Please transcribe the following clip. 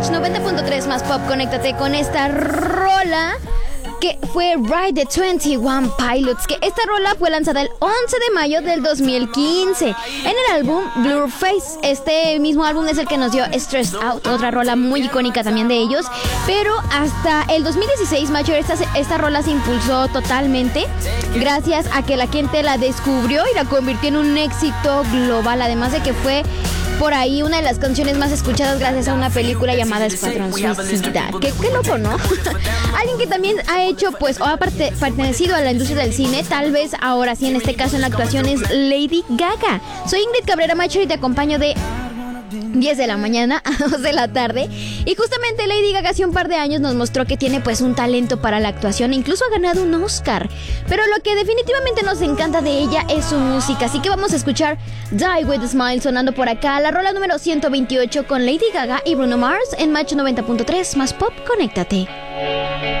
Match 90.3 más pop. Conéctate con esta rola que fue Ride the 21 Pilots, que esta rola fue lanzada el 11 de mayo del 2015 en el álbum Blurface. Este mismo álbum es el que nos dio Stressed Out, otra rola muy icónica también de ellos. Pero hasta el 2016, macho, esta rola se impulsó totalmente gracias a que la gente la descubrió y la convirtió en un éxito global, además de que fue por ahí una de las canciones más escuchadas gracias a una película llamada Escuadrón Suicida. Qué loco, ¿no? Alguien que también ha hecho, pues, o ha pertenecido a la industria del cine, tal vez ahora sí, en este caso en la actuación, es Lady Gaga. Soy Ingrid Cabrera Macho y te acompaño de 10 de la mañana a 2 de la tarde. Y justamente Lady Gaga hace un par de años nos mostró que tiene pues un talento para la actuación e incluso ha ganado un Oscar. Pero lo que definitivamente nos encanta de ella es su música, así que vamos a escuchar Die With a Smile sonando por acá, la rola número 128 con Lady Gaga y Bruno Mars en Match 90.3 más pop. Conéctate.